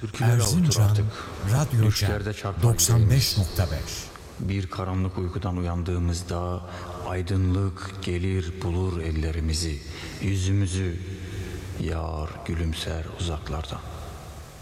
Türküleri avutur Erzincan artık. Radyo Düşlerde Cem çarpar 95.5. Bir karanlık uykudan uyandığımızda aydınlık gelir bulur ellerimizi, yüzümüzü, yar gülümser uzaklardan.